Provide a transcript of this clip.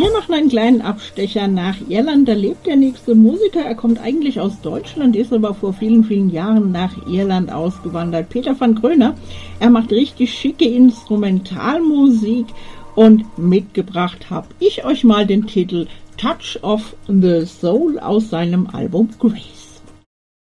Wir machen einen kleinen Abstecher nach Irland. Da lebt der nächste Musiker. Er kommt eigentlich aus Deutschland, ist aber vor vielen, vielen Jahren nach Irland ausgewandert. Peter van Gröner. Er macht richtig schicke Instrumentalmusik und mitgebracht habe ich euch mal den Titel Touch of the Soul aus seinem Album Grace.